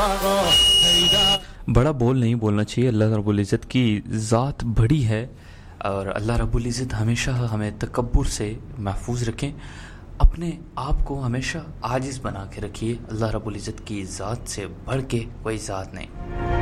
बड़ा बोल नहीं बोलना चाहिए। अल्लाह रब्बुल इज़्ज़त की ज़ात बड़ी है और अल्लाह रब्बुल इज़्ज़त हमेशा हमें तकब्बुर से महफूज रखें। अपने आप को हमेशा आजिज़ बना के रखिए। अल्लाह रब्बुल इज़्ज़त की ज़ात से बढ़ के कोई ज़ात नहीं।